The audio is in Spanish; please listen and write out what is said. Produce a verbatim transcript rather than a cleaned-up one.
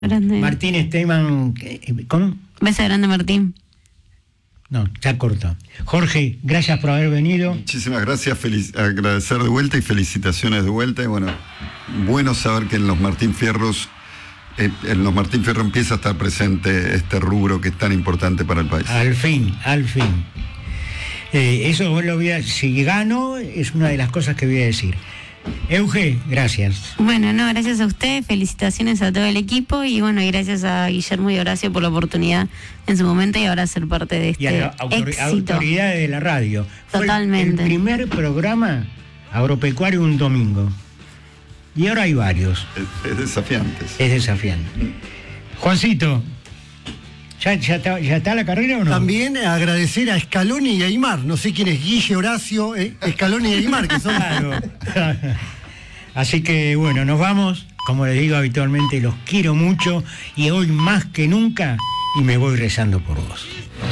Grande. Martín Esteban, ¿cómo? Beso grande, Martín. No, ya cortó. Jorge, gracias por haber venido. Muchísimas gracias, feliz, agradecer de vuelta y felicitaciones de vuelta. Y bueno, bueno saber que en los Martín Fierros, eh, en los Martín Fierro empieza a estar presente este rubro que es tan importante para el país. Al fin, al fin. Eh, eso lo voy a, si gano, es una de las cosas que voy a decir. Euge, gracias. Bueno, no, gracias a usted, felicitaciones a todo el equipo y bueno, y gracias a Guillermo y Horacio por la oportunidad en su momento y ahora ser parte de este y a la autor- éxito. autoridades de la radio. Totalmente. Fue el, el primer programa agropecuario un domingo. Y ahora hay varios. Es, es desafiante. Es desafiante. Juancito, ¿ya, ya, está, ¿ya está la carrera o no? También agradecer a Scaloni y Aymar. No sé quién es Guille, Horacio, eh, Scaloni y Aymar, que son... Claro. Así que bueno, nos vamos. Como les digo habitualmente, los quiero mucho y hoy más que nunca, y me voy rezando por vos.